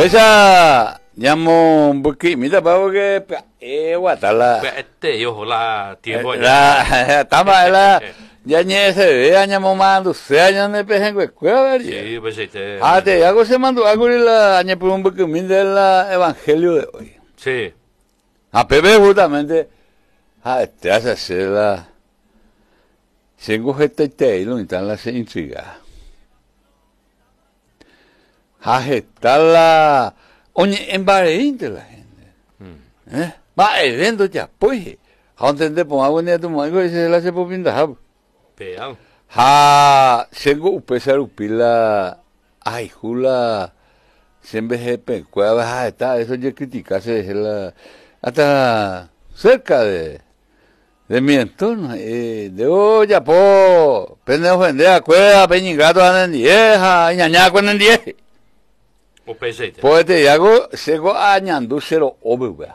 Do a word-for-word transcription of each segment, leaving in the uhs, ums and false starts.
Esa llamo un poquito, mira, pavo que eh guatala. Este yo la tiempo La tama la ya ni se ve año mando, se año de pejen que cueva. Sí, pues este. Ah, te hago se mando hago la año por un poquito del evangelio de hoy. Sí. A Pepe justamente ah, te hace hacer la tengo gente te y lo están las intrigas. Ah, está la oye en barreinte la gente. Eh? Va evento ya pues. Honte po hago ni tu mango y se la se po pinda. Pea. Ha tengo upesar upila ay hula siempre jepe cueva está eso yo criticase la hasta cerca de de mi entorno eh, de olla po pendejo vender a cueva peñigato en vieja ñaña con en diez O pesete. pues te hago sego añando cero obra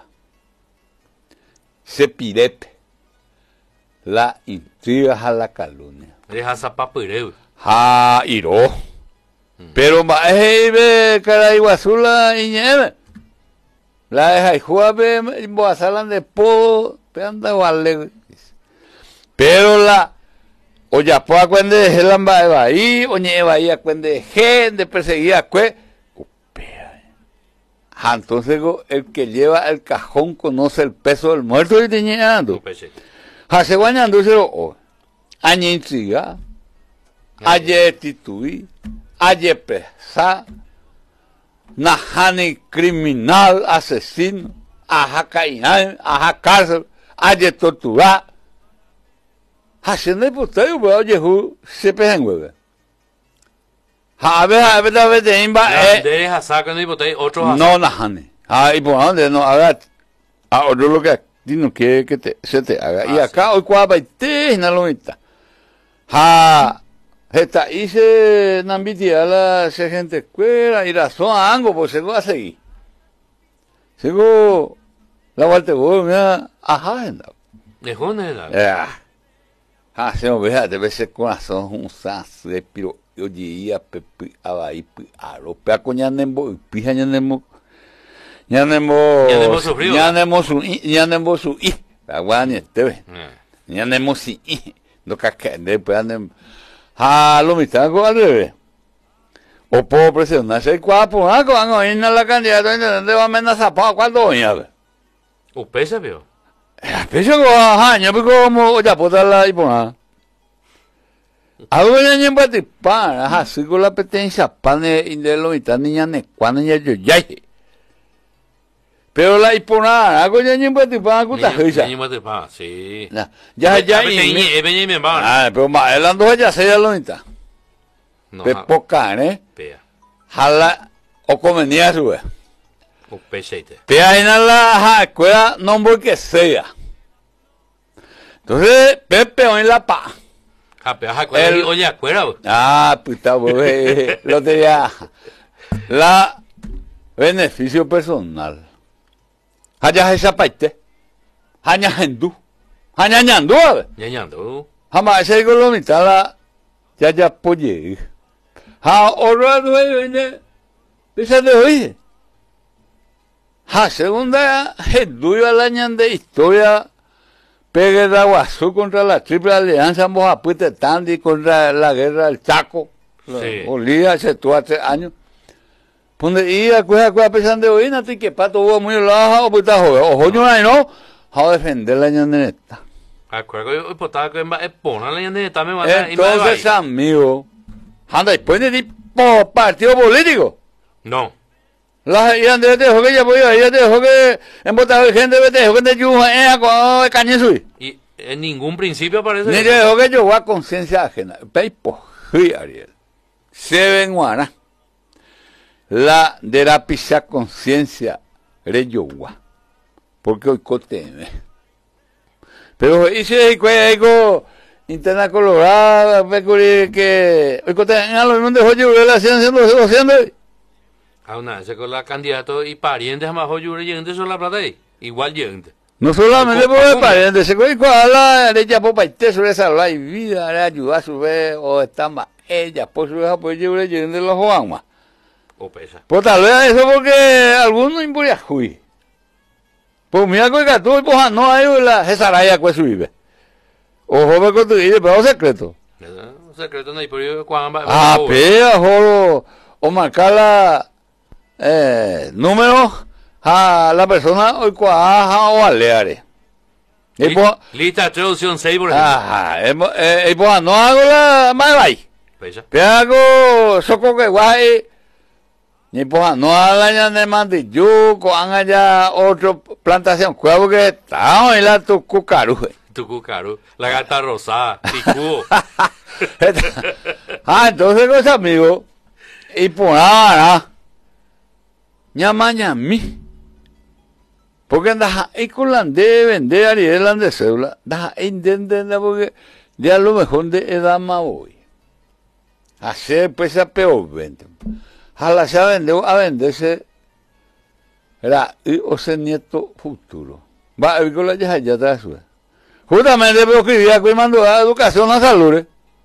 se pirepe la intriga a la calumnia Deja zapapireu. ha iró pero ma es cara iguazula y nieve la deja y juave boazalan de po anda vale pero la o ya po acuende de gelamba de bahí o nieva ahí acuende de gente perseguida cue entonces el que lleva el cajón conoce el peso del muerto y teñando O pesete. hace guañando o añintriga ayer titui ayer pesa Nahani criminal, asesino, aja cainán, aja cárcel, ayer tortura. Haciendo hipoteo, pues, oye, hu, se pejan, güey. A ver, a ver, a ver, de imba, eh. Deja sacan y boté otro. No, Nahani. Ah, y por dónde no haga. Ah, o lo que no quiere que te, se te haga. Y acá, hoy cuaba y te, na lo mitad. Ha. Esta hice nambitia la se gente cuera y razón a ango pues se va a seguir. Sego la vuelta voy mira ajá anda. Dejó nada. Eh. Ah, se me veja de veces corazón un sas de piro yo diría pepi abai pi aro pe coñanembo pija ñanembo ñanembo ñanembo su ñanembo su i aguani este ñanembo si no caca de pues andem ah, lo mismo con al revés. O puedo presionarse el cuerpo, ah, cuando viene la candidata, ¿dónde va a amenazar? ¿Cuándo doña? O pesa, veo. Pesa con años, porque como ya puedo darla y poner. Algo de niño para pan, ajá, sigo con la petencia, pan de lo mismo, niña, ne, cuando ya yo ya. Pero la hiponar, algo de niño para pan, ¿qué tal? Niño para pan, sí. Ya, ya, y me ah, pero más, él ando ya se ya lo mismo. De poca, ¿eh? Pea. Jala, o convenía su vez. O pesete. Pea en la escuela, no voy que sea. Entonces, Pepe, en la pa. Ah, pea, el, oye, acuerda. Ah, puta, pues, lo tenía. La beneficio personal. Haya esa parte. Hanya hendu. Hanya ñandu. Ñañando. Jamás ese lo mitad la ya ya poye. Ha oro no viene. Esa de hoy. Ha segunda hendu a la ñande historia. Pegue de Aguazú contra la Triple Alianza, ambos apuestas Tandi contra la guerra del Chaco. Sí. Bolivia hace dos tres años. Ponde iba cuesta cuesta pensando hoy no te que pato hubo muy lajo pues está joven ojo yo no a defender la ñaneta. Acuerdo que por tal que es pona la ñaneta me va a entonces amigo anda después de por partido político. No. La ñaneta dejó que ya podía ella dejó que en botar gente vete dejó que de yo eh con cañezo. Y en ningún principio aparece. Ni dejó que yo a conciencia ajena. Peipo, Ariel. Se ven guana. La de la pisa conciencia reyogua porque hoy coteme pero hice algo interna colorada que hoy coteme lo mismo dejó yo la ciencia haciendo haciendo a una vez con la candidato y parientes más hoy gente son la plata ahí igual gente no solamente por el pariente se coge con la ella por parte sobre esa la vida le ayuda a su vez o está más ella por su hija pues yo le gente los juan más O pesa. Pues tal vez eso porque algunos impuria hui. Pues mira que tú pues no hay la Cesaraya que vive. Ojo me construye, pero secreto. Un secreto no hay por ahí cuando Ah, pega, joro, o marcar la eh, número a la persona o cuaja o aleare. Y pues, lista traducción seis por ejemplo. ajá, y pues no hago la más vai. Pesa. Pero soco que guay. Ni pues no haga ya de mandilluco, haga ya otra plantación, cuavo que está en la tu cucaru. Tu caro, la gata rosada, picudo. Ah, entonces con ese amigo, y por nada, ñama ñami. Porque andas ahí con la de vender Ariel de cédula, andas ahí intentando porque ya lo mejor de edad más voy. Hacer pues a peor venta. A la se vender a venderse, era, y o sea nieto futuro. Va a ir con la ya ya atrás. Justamente pero escribía que mandó a educación a salud.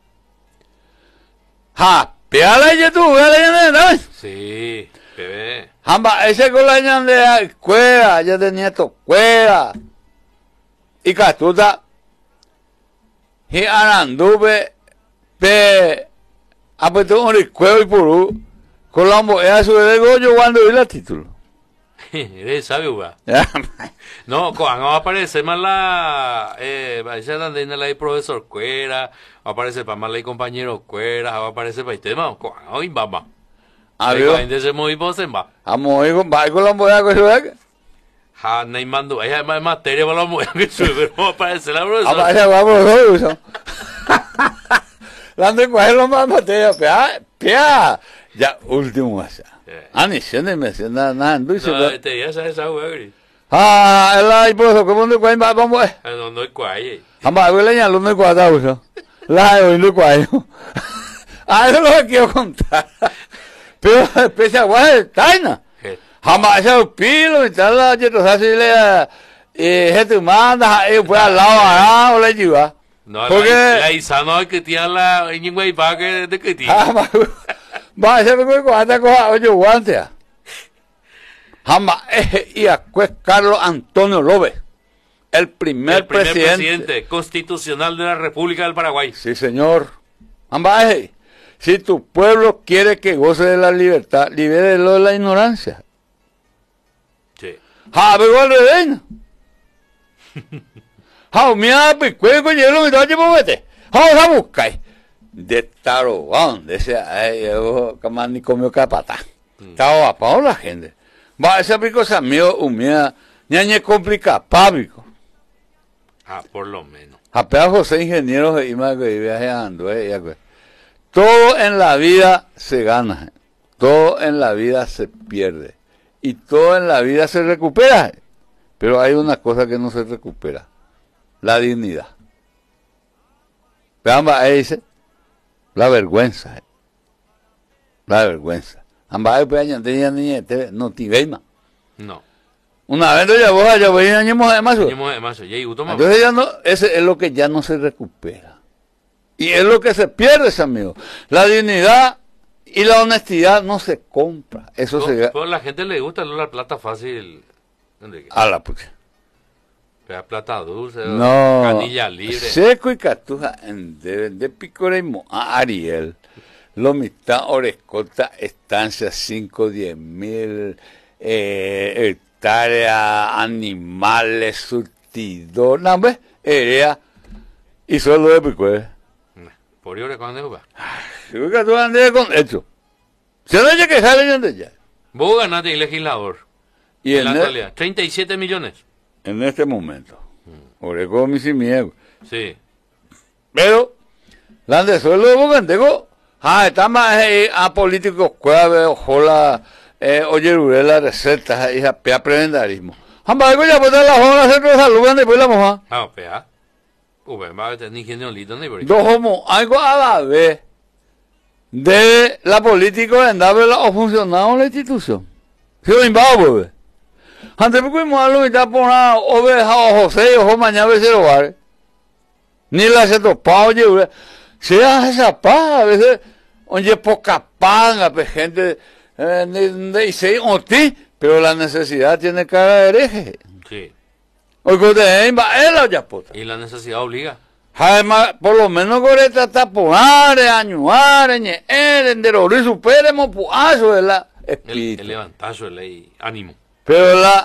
Ha, peala ya tú, veala ya. Sí, bebé. Hamba, ese con la ñan de escuela, ya de nieto escuela. Y catuta. Y aranduve, pe, apetó un escuela y purú. Colombo, era su de goyo cuando vi la título. Eres sabio, va. No, cuando va a aparecer más la, eh, va a decir donde la profesor Cuera, va a aparecer para más la compañero Cuera, va a aparecer para el tema, cuando hoy va, va. A ver. Cuando se muy vos en va. Amo, hijo, va con la moda con eso. Ja, no hay mando, hay más materia para la mujer que sube, pero va a aparecer la profesora. Aparece, vamos, los dos. Dando en cuál es lo más materia, pea, pea. Ya, último, asa. Ah, ni se me hace nada, nada, no hizo. No, te ya sabes esa güey. Ah, el ay, por eso, ¿cómo no cuál va, vamos? No, no hay cuál. Vamos, a ver, leña, no hay cuál, uso. La de hoy no cuál. Ah, eso es lo que quiero contar. Pero, especial, guay, taina. Jamás, ese pilo, y tal, la jeto, así le, eh, gente manda, eh, pues al lado, ah, o le lleva. No, la, la isa no, que tiene la, en güey, va que de que tiene. Ah, va, ese me cuesta cuánta cosa, oye, guante. Jamás, y a Carlos Antonio López, el primer, el primer presidente. presidente constitucional de la República del Paraguay. Sí, señor. Jamás, si tu pueblo quiere que goce de la libertad, libérelo de la ignorancia. Sí. Ja, pero al revés. Ja, mira, pues, cuelgo hielo, me da llevo vete. Ja, a buscar. De tarobán, de ese, ay, yo, que ni comió capata. Estaba guapado la gente. Va, esa pico se mío, humía, ñañe complica, pábico. Ah, por lo menos. Apenas José ingenieros y más que viajeando, eh, ya, todo en la vida se gana, todo en la vida se pierde y todo en la vida se recupera, pero hay una cosa que no se recupera, la dignidad. Vean, ahí dice, la vergüenza, la vergüenza. Ambas pequeñas tenían niñete, no te más. No. Una vez ya vos ya voy a ñemos de mazo. Ñemos de mazo, ya y toma. Entonces ya no, ese es lo que ya no se recupera. Y es lo que se pierde, amigo. La dignidad y la honestidad no se compra. Eso No, se pero a la gente le gusta la plata fácil. A la pucha. Pega plata dulce, No. canilla libre. Seco y catuja en de, de Picoremo a Ariel. Lo mitad orescota estancia cinco, diez mil eh, hectáreas, animales, surtidor, no, ¿ves? Area y solo de Picore. Por ahora, ¿cuándo va? Seco y catuja ande con hecho. Se no hay que sale de ya. Vos ganaste el legislador. Y en en, la el, actualidad, treinta y siete millones. en este momento, Oreco mi sin miedo. Sí. Pero, la de suelo de Bocantego, ah, está más eh, a políticos cuave, ojola, eh, oye, la receta, hija, pea prebendarismo. Ambas ya pues la jola centro de salud, después la moja. Ah, pea. Uy, va a tener ingenio listo, ¿no? Por Dos homos, algo a la vez de la política vendable o funcionado en la institución. Si lo invado, pues. Antes porque me lo mitad por una oveja o José o mañana a veces lo vale. Ni la se topa, oye, se hace esa paja, a veces, oye, poca panga, pues gente, dice, oti, pero la necesidad tiene cara de hereje. Sí. Y la necesidad obliga. Además, por lo menos correcta está puare, añuare, ñeere, enderori, superemos, puazo de la espíritu. El, el levantazo, el ley, ánimo. Pero la,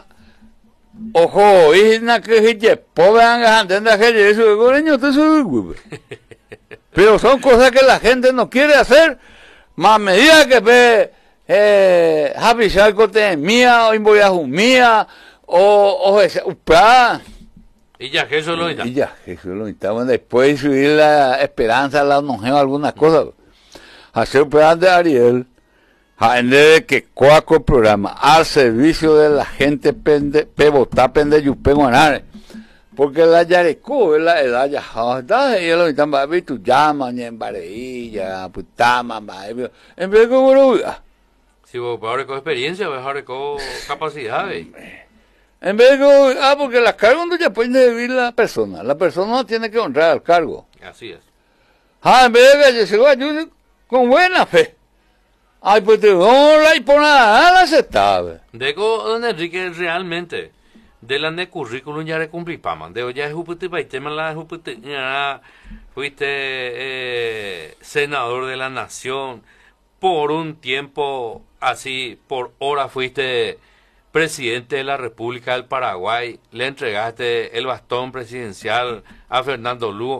ojo, y na que hiche, pobre anga, entienda que eso de coreño, te soy. Pero son cosas que la gente no quiere hacer, más a medida que ve, eh, Happy Sharkote mía, o Inboyahu mía, o, o, ese, upá. Y ya que eso lo está. Y ya que eso lo está. Bueno, después subir la esperanza, la nojeo, algunas cosas. Hacer un plan de Ariel, a de que coaco el programa, al servicio de la gente pende, pebotá, pende, yupe, guanare. Porque la yarecu, es la edad ya, está, y lo están, baby, tu llama, ni en bareilla, putama, baby. En vez de como lo si vos ahora con experiencia, vas ahora con capacidades. En vez de, ah, porque las cargos no ya pueden vivir la persona. La persona no tiene que honrar al cargo. Así es. Ah, en vez de que yo se lo ayude con buena fe. Ay, pues te honra y por nada aceptable. Deco, don Enrique, realmente, de la de currículum ya le cumplí, paman. De hoy ya es jupute pa' y tema la jupute, ya fuiste eh, senador de la nación. Por un tiempo así, por hora fuiste presidente de la República del Paraguay, le entregaste el bastón presidencial a Fernando Lugo.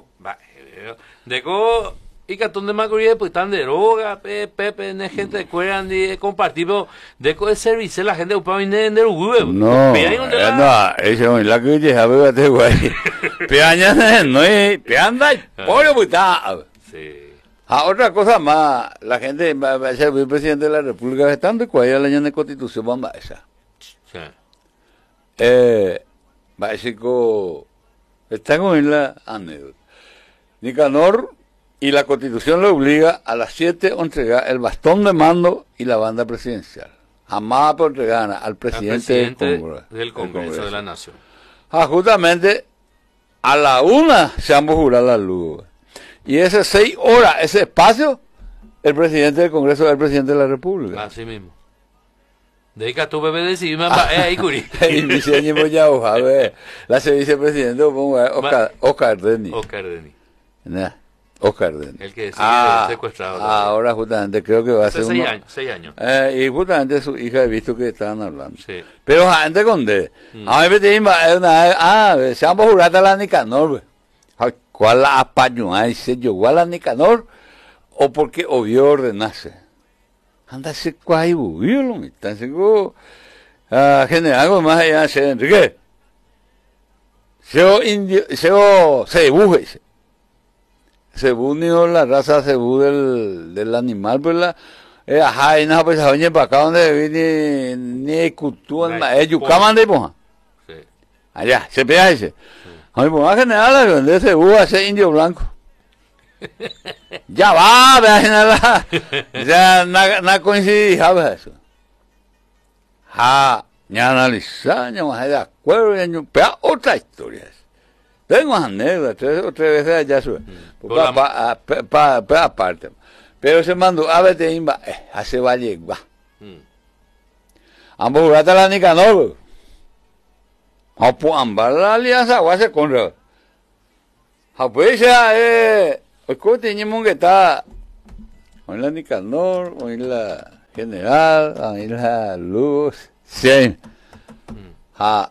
Deco, y catón de mayoría pues están de droga, pepe, pe, gente de cuerda, de compartir, pero deco de servicio la gente para venir de Uruguay. No, no, eso es la que ya sabe que guay. Peaña no es, peanda, pollo pues está. Sí. Ah, otra cosa más, la gente va a ser presidente de la República estando y cuál es la año de constitución vamos a esa. Sí. Eh, básico, está con la anécdota. Nicanor y la Constitución le obliga a las siete a entregar el bastón de mando y la banda presidencial. Jamás por entregar al presidente, presidente del, Congreso, del Congreso, Congreso de la Nación. Ah, justamente a la una se han jurado la luz. Y esas seis horas, ese espacio, el presidente del Congreso es el presidente de la República. Así mismo. Dedica tu bebé de encima, eh, ahí curi. Y mi señor ya hoja, la vicepresidente Oscar Oscar Deni. Oscar Deni. Oscar Deni. El que sigue ah, secuestrado. Ah, ahora justamente creo que va a ser seis uno, años, seis años. Eh, y justamente su hija he visto que estaban hablando. Sí. Pero gente con D. Mm. A mí me ah, se han jurado a la Nicanor. ¿Cuál la apañó? Dice yo, ¿cuál la Nicanor? O porque obvio ordenarse. Anda ese cuay bubió, lo mitad. Ah, general, algo más allá de Enrique. Seo indio, seo cebu, cebu ni la raza cebu del, del animal, pues la, eh, ajá, y nada, pues a venir para acá donde vi ni, ni cultura, eh, yucaman de poja. Sí. Allá, se pega ese. A mi mamá general, donde cebu a ese indio blanco. Ya va, vea, ya no coincidí, ¿sabes eso? Ah, ya analizar, ya más de acuerdo, ya no, pero otra historia. Tengo anécdotas, otra vez allá sube. Para aparte. Pero se mandó, a ver, te imba, eh, hace valle, va. Ambos juratas la Nicanor, a ambas la alianza, o hace contra. A pues ya, eh. Pues como teníamos que estar con la Nicanor, con la General, con la Luz, sí. Ah,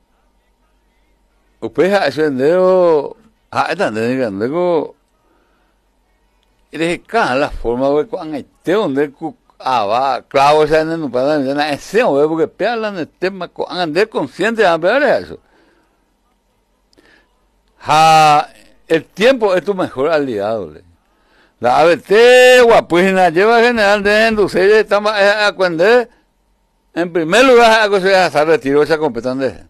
pues a ese endero, ah, esta Nicanor, luego, y dije, cada la forma de cuando esté donde ah va, clavo esa en el para la ese hombre porque pelan el tema, andar consciente de ver eso. Ah, el tiempo es tu mejor aliado. La A B T, guapuina, lleva general de Enducella, estamos a cuando en primer lugar, a que se retiró esa competencia.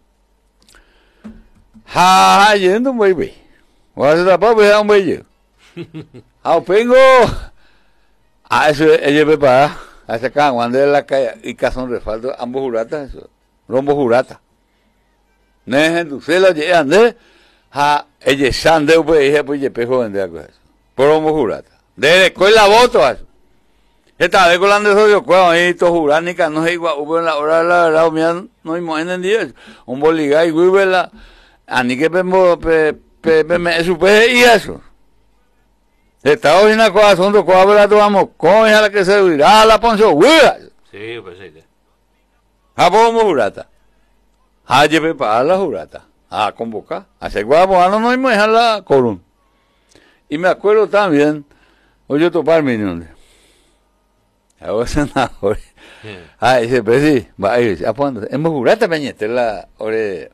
Ha, yendo un baby. Voy a hacer la papa y a un baby. Ah, vengo. Ah, eso es, ella prepara. Hace acá, cuando es la calle, y cazón refaldo, ambos juratas, eso. Rombo jurata. Ne, Enducella, llega, ande. Ha, ella sande, pues, ella, pues, ella pejo vende algo eso. Por ambos juratas. De escuela voto, eso. Esta vez con la de socio cueva ahí to juránica no es igual hubo en la hora de la verdad mira no hay en día un boligay güey ani que pemo pe pe me supe y eso está hoy una cosa son dos cosas la tomamos con ella la que se irá la poncho güey sí pues sí a pomo jurata a lleve para la jurata a convocar a ser guapo no no hay dejar la corun y me acuerdo también oye topar mi nombre ahora senador ah ese pues sí va a ir a poner hemos jurata peñete la ore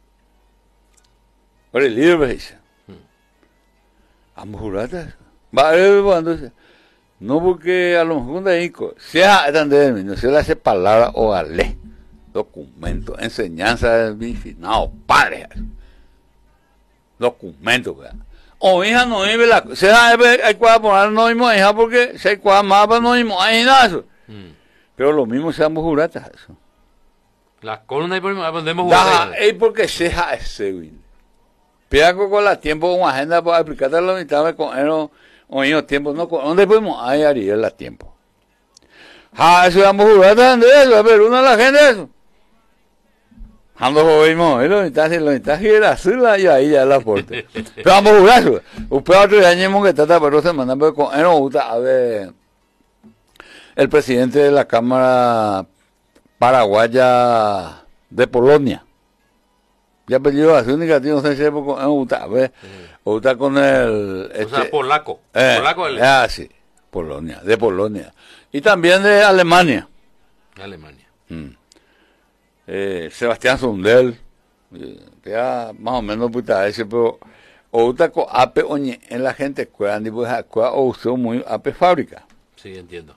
ore libre dice hemos jurata va a ir cuando no porque a lo mejor de ahí sea entender no se le hace palabra o ale documento enseñanza de mi finado padre documento ¿verdad? O hija no vive la se hay cuadra poner no mismo hija porque se hay cuadra más no mismo hay nada eso mm. Pero lo mismo se ambos juratas eso las columnas podemos jurar es porque se ha ese win pero con la tiempo una agenda para explicarte la mitad con él o ellos tiempo no dónde podemos hay Ariel la tiempo ah eso ambos juratas de eso pero una la gente eso ando jodimos, él lo está haciendo, lo está haciendo azul y ahí ya la porte. Pero vamos a jugar eso. Usted otro año que trata pero semana pero con él no gusta a ver el presidente de la Cámara Paraguaya de Polonia. Ya perdió así única tío no sé si es con él gusta a ver gusta con el este, o sea, polaco. Eh, polaco el... Ah, sí. Polonia, de Polonia. Y también de Alemania. Alemania. Mm. Eh, Sebastián Sundel, eh, ya más o menos puta ese, pero o uta co ape oñe en la gente cuean dibuja pues cuea o usó muy ape fábrica. Sí, entiendo.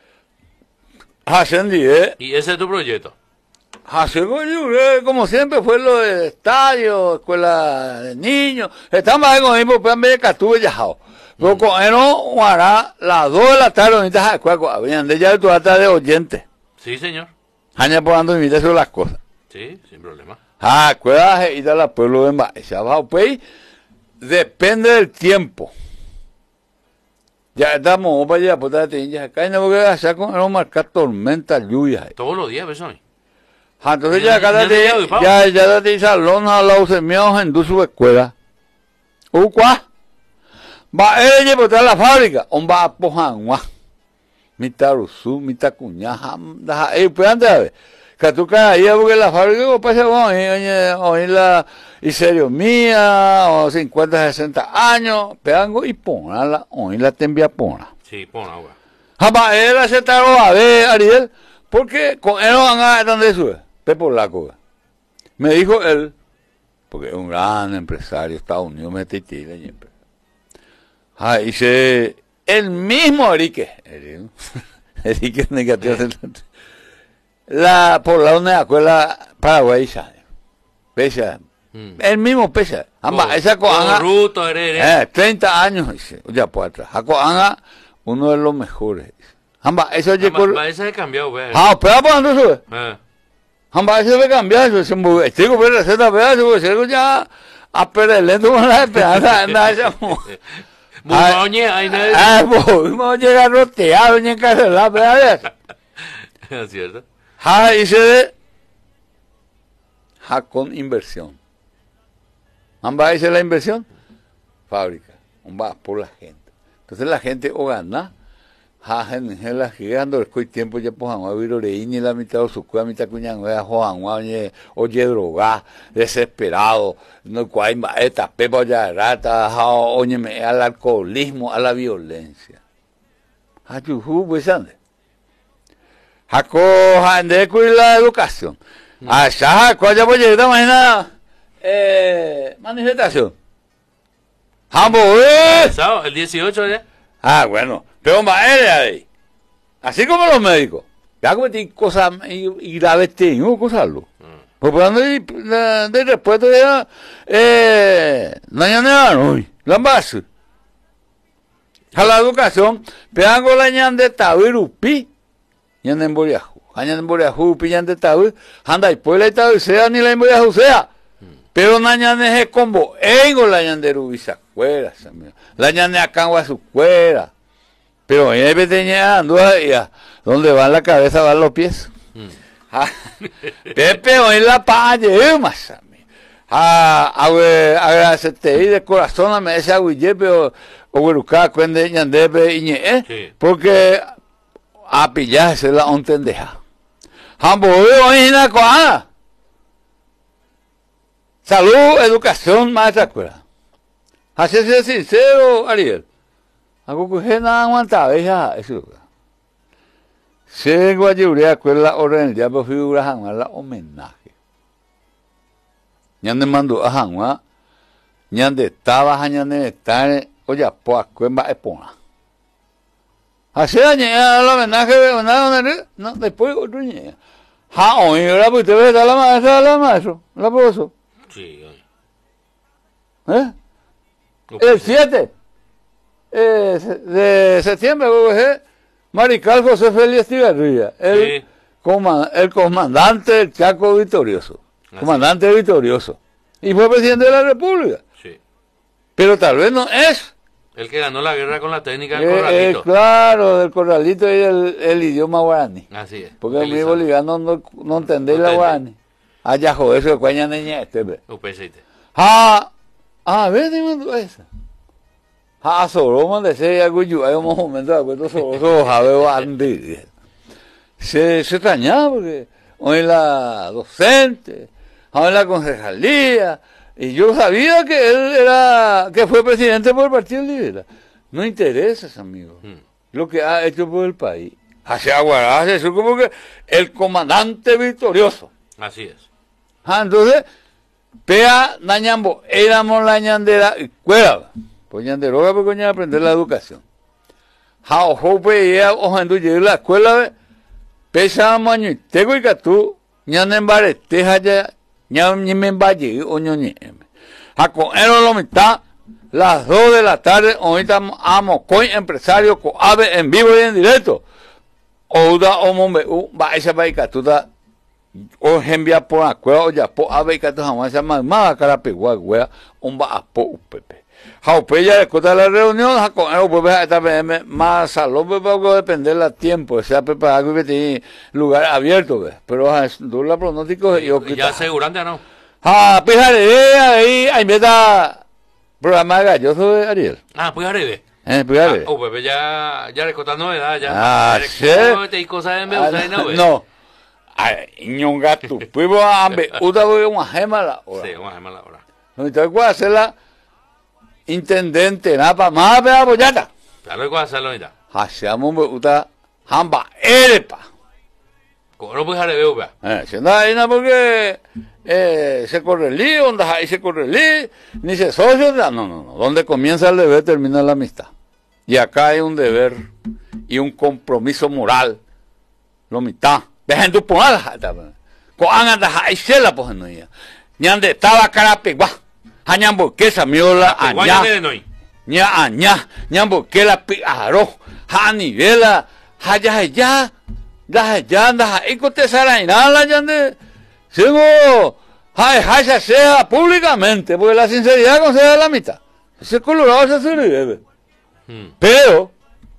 Hacen eh. ¿Y ese es tu proyecto? Hacen eh, como siempre fue lo de estadio, escuela de niños, estamos ahí con el mismo plan de Catuve Yajao. Pero con él no hará las dos de la tarde ahorita a cueco, habían de ya tu hasta de oyente. Sí, señor. Aña por dando invita sobre las cosas. Sí, sin problema. Ah, cuida y da la pueblo en Baeza abajo, pues depende del tiempo. Ya estamos para allá, por la tienda, acá no voy a hacer con no marcar tormenta, lluvia. Todos los días, ¿ves hoy? Ah, entonces ya cada día, ya ya de salón a la usemiados en su escuela. ¿U cuá? Va ella por la fábrica, on va a pojanwa. Mita rusu, mita cuñaja, da eh pues antes a ver. Que tú caes ahí porque la fábrica o pasa bueno, oí la y serio mía o cincuenta, sesenta años, pegango y ponala, oí la tembia pona. Sí, pona, güey. Jamás él aceptaron a ver, Ariel, porque con él no van a donde sube, Pepo Laco. Me dijo él, porque es un gran empresario, Estados Unidos, me titila y empresa. Ah, dice el mismo Enrique, Enrique negativo, la por la una escuela paraguaya, pesa, mm. el mismo pesa, ambas, oh, esa coanga, ruto, eh, treinta años, dice, ya por atrás, coanga, uno de los mejores, ambas, eso llegó, ese se cambió, güey, ah, pero por dónde sube, eh. ambas, ese se cambió, eso se movió, estoy con la receta, pero se ya a perder lento con la esperanza, anda, esa Muñoñe, ahí no es. Ah, pues, llega roteado, ni en casa, la verdad. Es cierto. Ja, dice de. Ja, con inversión. ¿Amba dice la inversión? Fábrica. Va por la gente. Entonces la gente o gana. Ja, en la gigando, el coi tiempo ya pues a viro reír la mitad de su cueva, mitad cuñan, oye, Juan, oye, oye, droga, desesperado, no cual esta pepa ya rata, oye, al alcoholismo, a la violencia. Ayuhu, pues ande. Jaco, ande con la educación. Allá, cuál ya voy a llegar mañana, eh, manifestación. Jambo, eh. El dieciocho, ¿eh? Ah, bueno. Pero más él ahí. Así como los médicos. Ya cometí cosas y graves tengo cosas. Pues por donde de respuesta ya eh no ya no hoy. La base. A la educación, pegango la ñan de tawirupi. Ñan en Boriaju. Ñan en Boriaju pillan de tawi. Anda y pues la tawi sea ni la en Boriaju sea. Pero na ñan es combo. Engo la ñan de Rubisa cuera. La ñan de Acangua su cuera. Pero ahí tenía duda, ¿dónde va la cabeza van los pies? Mm. Ah, Pepe, hoy la palle, más a mí. Ah, agradecerte de corazón a me decía Guillepe o Guerucá, cuende ñandepe y porque a pillarse la ontendeja. Jambo, hoy en la coana. Salud, educación, maestra escuela. Así es sincero, Ariel. Algo que usted no aguantaba, ya, eso. Se guayuría escuela orden el diablo figura jamás la homenaje. Ñande mandó a jamás, ñande estaba, ñande estaba, oye, pues, cuemba espona. Así es, el homenaje, no, después otro ñe. Ja, hoy, ahora pues usted ve la maestra, la maestra, la profesora. Sí, ¿Eh? El siete eh, de septiembre, ¿eh? Marical José Félix Estigarribia, el, sí. comand el comandante del Chaco victorioso, así. Comandante victorioso, y fue presidente de la República. Sí. Pero tal vez no es. El que ganó la guerra con la técnica del eh, corralito. Eh, claro, del corralito y el, el idioma guaraní. Así es. Porque a mí boliviano no, no entendéis no la guaraní. Allá joder, eso de cuaña niña este. Ah, ah, ves, dime esa. Ah, solo me decía algo yo, hay un momento de acuerdo solo, solo, jabe, bandí. Se, se extrañaba porque hoy la docente, hoy la concejalía, y yo sabía que él era, que fue presidente por el Partido Liberal. No interesa, amigo, hmm. lo que ha hecho por el país. Hacia Aguará, eso como que el comandante victorioso. Así es. Ah, entonces, pea Nañambo, éramos la ñandera y cueva. Pues ñanderoga porque coña aprender la educación. Ja, ojo, pues ya, ojo, entonces llegué a la escuela, pesa maño y tengo y que tú, ñanen bareteja ya, ñanen me valle, o ñoñe. Ja, con él lo mitad, las dos de la tarde, ahorita amo, coin empresario, coave en vivo y en directo. Ouda, o mombe, u, va esa va y que tú da. O envía por la cueva, o ya por ave que tu jamás se llama más cara pegua, wea, un va a po upepe. Jaupe ya escucha la reunión, ja con el pues esta vez más salón, pues va a depender del tiempo, sea preparado que tiene lugar abierto, ¿ves? Pero duro la pronóstico y yo ya asegurante no. Ah, pues ahí, ahí me da programa de galloso de Ariel. Ah, pues Ariel. Eh, pues Ariel. Ah, pues ya, ya recorta novedad, ya. Ah, sí. Y cosas de me usa no, no. Ay, ñonga tu, pues vos a ver, otra vez una gema la hora. Sí, una gema la hora. No te voy a hacer la intendente, nada para más, pero apoyata. Claro que voy a hacerlo ahorita. Hacemos uta hamba erepa. ¿Cómo no puedes dejar de ver? Eh, si no hay nada porque eh, se corre el lío, donde ahí se corre el lío, ni se socio, no, no, no. Donde comienza el deber termina la amistad. Y acá hay un deber y un compromiso moral. Lo mitad. Dejen tu ponada. Coan anda ahí se la ponen no ya. Ñande estaba cara pegua. Hañambo que esa miola aña. Ña aña. Ñambo que la piaro. Hani vela. Haya ya. Da ya anda ahí cote saraina la ñande. Sigo. Hay haya sea públicamente porque la sinceridad concede la mitad. Ese colorado se sobrevive. Hmm. Pero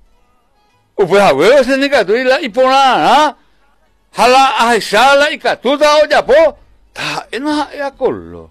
pues a huevo se ni que la y por nada. Jala a sala y catuta o ya po. Ta ena ya collo.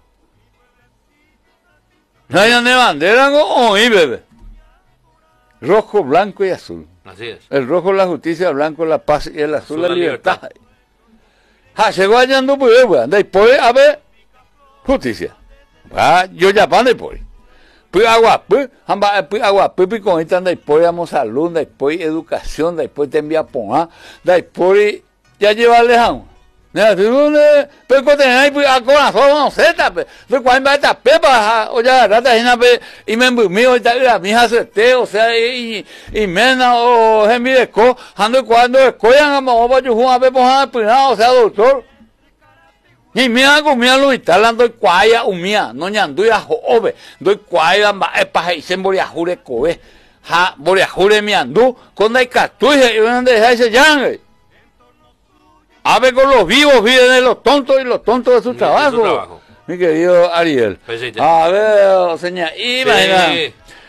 No hay de bandera o y bebé. Rojo, blanco y azul. Así es. El rojo la justicia, el blanco la paz y el azul, azul la libertad. libertad. Ja, se vayan do pues, weón. Dai poe a ver justicia. Va, yo ya pan de poe. Pues agua, pues, amba, pues agua, pues pues con esta dai poe amo salud, dai poe educación, dai poe te envía pon, dai poe ya lleva lejano. Nada, tú no, pero cuando tenés pues a corazón no sé, pues, pues cuando va esta pepa, o ya rata hina pe y me mío y tal la mija se te, o sea, y y mena o hemi de co, ando cuando escoyan a mo pa yo juan pe poja pues o sea, doctor. Ni mía con mía lo instalando el cuaya umía, no ñandu ya jove, doy cuaya ba e pa y se moria jure coe. Ha, moria jure mi andu, con dai catuje y donde deja ese yang. A ver con los vivos viven de los tontos y los tontos de su, mi, trabajo. De su trabajo. Mi querido Ariel. Pesite. A ver, señor, imagina. Sí.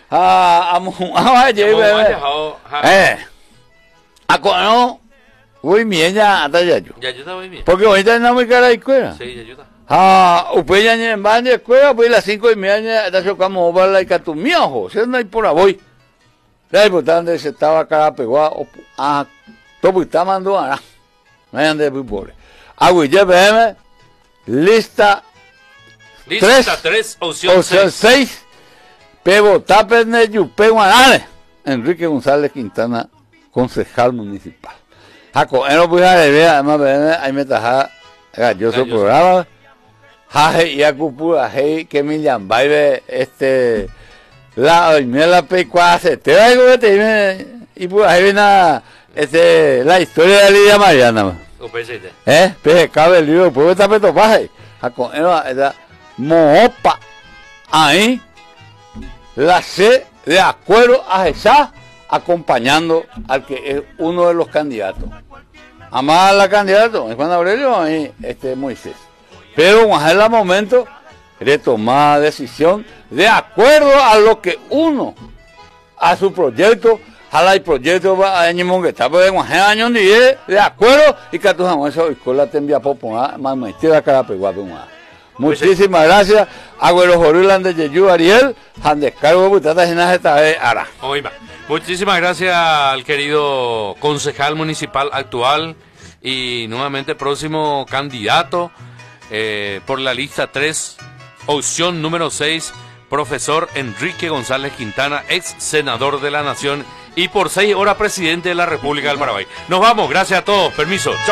a a mu a je eh a cono uy mienya ata ya yo ya ayuda hoy bien porque ahorita no me cara de escuela sí ya ayuda ah upeña ni en banda escuela pues las cinco y media hasta yo como va la catumia ojo se no hay por voy la importante se estaba cara pegado a todo está mando a no hay ande por agua ya veme lista lista tres opción seis Pebo Tapene Yupe Guanare Enrique González Quintana concejal municipal Jaco en lo puja de ver además ahí me taja yo soy programa jaje y acupura hey que me llaman baile este la me la pecua se te algo te y pues ahí viene este la historia de Lidia Mariana eh pe cabe el libro puedo tapeto paje Jaco en la moopa ahí la C de acuerdo a esa acompañando al que es uno de los candidatos. Además la candidata es Juan Aurelio y este Moisés. Pero en el momento de tomar decisión de acuerdo a lo que uno a su proyecto, a la proyecto va a año que está pues en año de acuerdo y que tú jamás eso escuela te envía por más mentira cara peguado más. Muchísimas gracias. Agüero Jorulán de Yeyu Ariel, han descargo butata genas esta vez ara. Muchísimas gracias al querido concejal municipal actual y nuevamente próximo candidato eh, por la lista tres, opción número seis, profesor Enrique González Quintana, ex senador de la Nación y por seis horas presidente de la República del Paraguay. Nos vamos, gracias a todos, permiso, chao.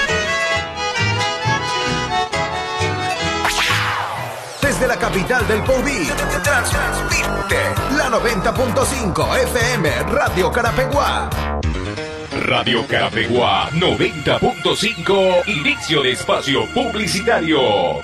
Desde la capital del Poví, transmite la noventa punto cinco F M Radio Carapeguá. Radio Carapeguá noventa punto cinco, inicio de espacio publicitario.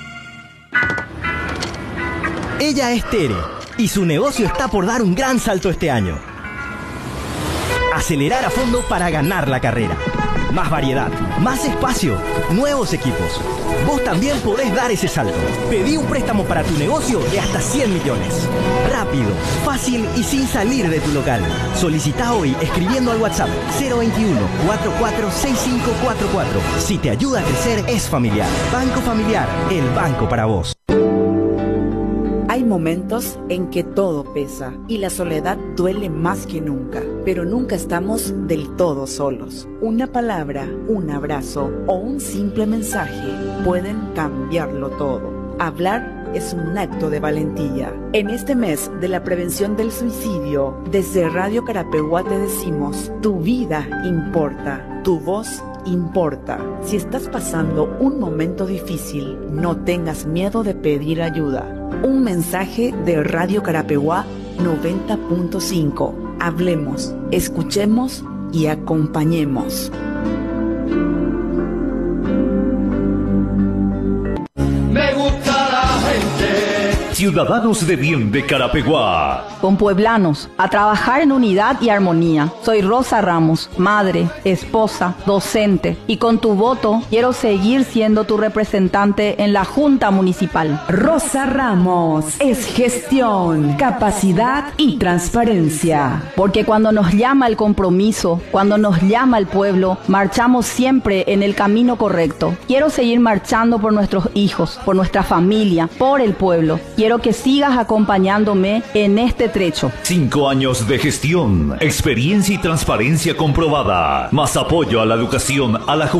Ella es Tere y su negocio está por dar un gran salto este año. Acelerar a fondo para ganar la carrera. Más variedad, más espacio, nuevos equipos. Vos también podés dar ese salto. Pedí un préstamo para tu negocio de hasta cien millones. Rápido, fácil y sin salir de tu local. Solicita hoy escribiendo al WhatsApp cero veintiuno, cuarenta y cuatro, sesenta y cinco cuarenta y cuatro. Si te ayuda a crecer, es familiar. Banco Familiar, el banco para vos. Hay momentos en que todo pesa y la soledad duele más que nunca, pero nunca estamos del todo solos. Una palabra, un abrazo o un simple mensaje pueden cambiarlo todo. Hablar es un acto de valentía. En este mes de la prevención del suicidio, desde Radio Carapeguá te decimos, tu vida importa, tu voz importa. Si estás pasando un momento difícil, no tengas miedo de pedir ayuda. Un mensaje de Radio Carapeguá noventa punto cinco. Hablemos, escuchemos y acompañemos. Me gusta la gente. Ciudadanos de Bien de Carapeguá. Con pueblanos, a trabajar en unidad y armonía. Soy Rosa Ramos, madre, esposa, docente, y con tu voto quiero seguir siendo tu representante en la Junta Municipal. Rosa Ramos es gestión, capacidad y transparencia. Porque cuando nos llama el compromiso, cuando nos llama el pueblo, marchamos siempre en el camino correcto. Quiero seguir marchando por nuestros hijos, por nuestra familia, por el pueblo. Quiero que sigas acompañándome en este trecho. Cinco años de gestión, experiencia y transparencia comprobada. Más apoyo a la educación, a la juventud.